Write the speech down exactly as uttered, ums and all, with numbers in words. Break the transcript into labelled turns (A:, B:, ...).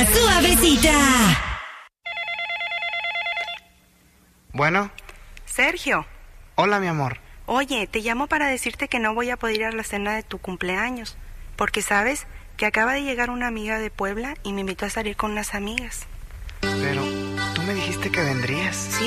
A: La Suavecita.
B: Bueno.
C: Sergio.
B: Hola, mi amor.
C: Oye, te llamo para decirte que no voy a poder ir a la cena de tu cumpleaños, porque sabes que acaba de llegar una amiga de Puebla y me invitó a salir con unas amigas.
B: Pero tú me dijiste que vendrías.
C: Sí,